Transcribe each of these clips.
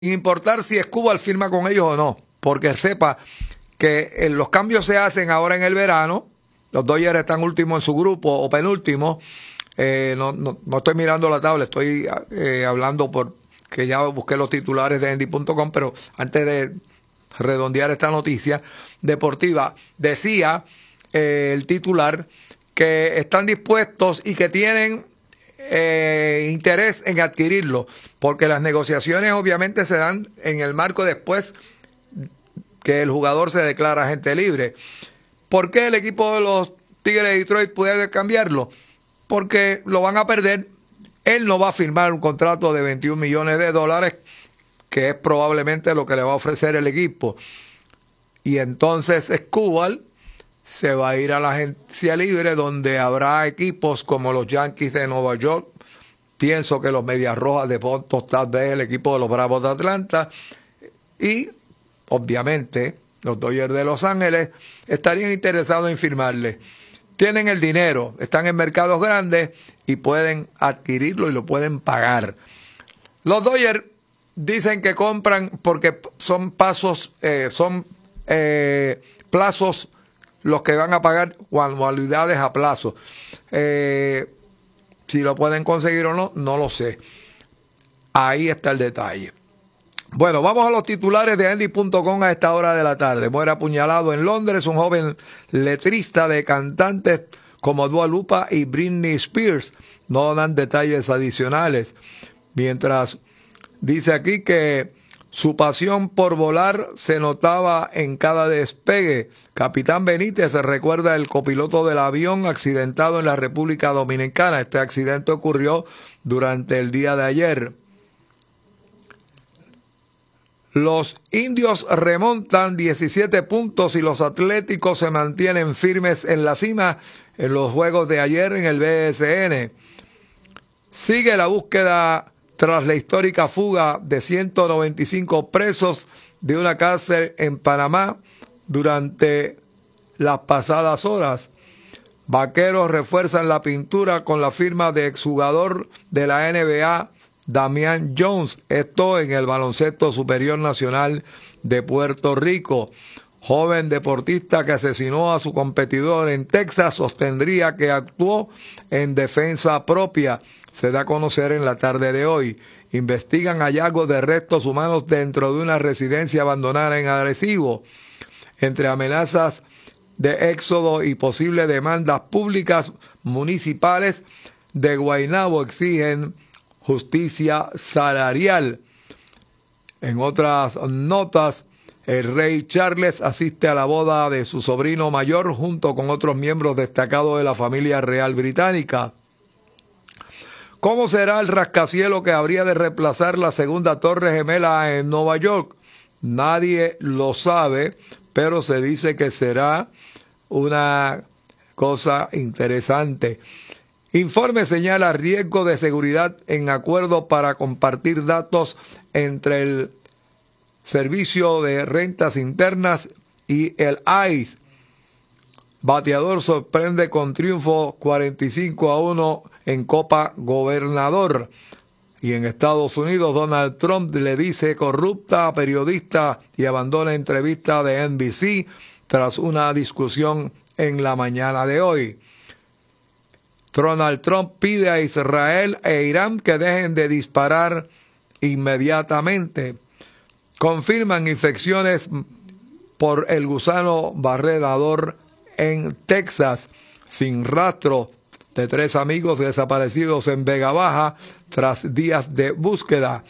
sin importar si Escobar firma con ellos o no, porque sepa que los cambios se hacen ahora en el verano. Los Dodgers están últimos en su grupo o penúltimos. No estoy mirando la tabla, estoy hablando que ya busqué los titulares de Endy.com, pero antes de redondear esta noticia deportiva, decía el titular que están dispuestos y que tienen interés en adquirirlo, porque las negociaciones obviamente se dan en el marco después que el jugador se declara agente libre. ¿Por qué el equipo de los Tigres de Detroit puede cambiarlo? Porque lo van a perder. Él no va a firmar un contrato de $21 millones, que es probablemente lo que le va a ofrecer el equipo. Y entonces Escobar se va a ir a la agencia libre, donde habrá equipos como los Yankees de Nueva York. Pienso que los Medias Rojas de Boston, tal vez el equipo de los Bravos de Atlanta. Y, obviamente, los Dodgers de Los Ángeles estarían interesados en firmarle. Tienen el dinero, están en mercados grandes y pueden adquirirlo y lo pueden pagar. Los Dodgers dicen que compran porque son plazos los que van a pagar, o anualidades a plazo. Si lo pueden conseguir o no, no lo sé. Ahí está el detalle. Bueno, vamos a los titulares de Endy.com a esta hora de la tarde. Muere apuñalado en Londres un joven letrista de cantantes como Dua Lipa y Britney Spears. No dan detalles adicionales. Mientras dice aquí que su pasión por volar se notaba en cada despegue. Capitán Benítez recuerda el copiloto del avión accidentado en la República Dominicana. Este accidente ocurrió durante el día de ayer. Los indios remontan 17 puntos y los atléticos se mantienen firmes en la cima en los juegos de ayer en el BSN. Sigue la búsqueda tras la histórica fuga de 195 presos de una cárcel en Panamá durante las pasadas horas. Vaqueros refuerzan la pintura con la firma de exjugador de la NBA, Damian Jones, esto en el baloncesto superior nacional de Puerto Rico. Joven deportista que asesinó a su competidor en Texas sostendría que actuó en defensa propia. Se da a conocer en la tarde de hoy. Investigan hallazgos de restos humanos dentro de una residencia abandonada en Arecibo. Entre amenazas de éxodo y posibles demandas públicas municipales de Guaynabo exigen justicia salarial. En otras notas, el rey Charles asiste a la boda de su sobrino mayor junto con otros miembros destacados de la familia real británica. ¿Cómo será el rascacielos que habría de reemplazar la segunda torre gemela en Nueva York? Nadie lo sabe, pero se dice que será una cosa interesante. Informe señala riesgo de seguridad en acuerdo para compartir datos entre el Servicio de Rentas Internas y el ICE. Bateador sorprende con triunfo 45-1 en Copa Gobernador. Y en Estados Unidos, Donald Trump le dice corrupta a periodista y abandona entrevista de NBC tras una discusión en la mañana de hoy. Donald Trump pide a Israel e Irán que dejen de disparar inmediatamente. Confirman infecciones por el gusano barredador en Texas, sin rastro de 3 amigos desaparecidos en Vega Baja tras días de búsqueda.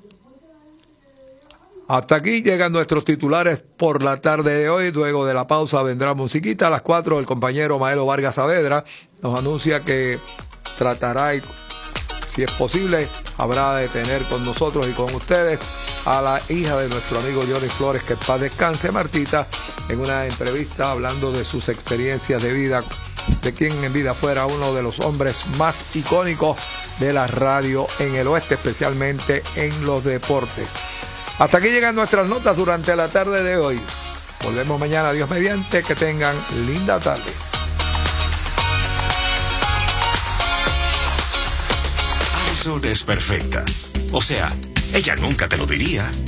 Hasta aquí llegan nuestros titulares por la tarde de hoy. Luego de la pausa vendrá musiquita. A las 4 el compañero Maelo Vargas Saavedra nos anuncia que tratará, y si es posible, habrá de tener con nosotros y con ustedes a la hija de nuestro amigo Johnny Flores, que en paz descanse, Martita, en una entrevista hablando de sus experiencias de vida, de quien en vida fuera uno de los hombres más icónicos de la radio en el oeste, especialmente en los deportes. Hasta aquí llegan nuestras notas durante la tarde de hoy. Volvemos mañana, Dios mediante, que tengan linda tarde. Allison es perfecta. O sea, Ella nunca te lo diría.